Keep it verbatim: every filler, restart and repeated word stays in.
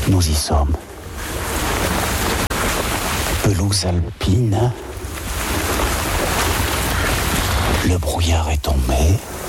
Nous y sommes. Pelouse alpine. Le brouillard est tombé.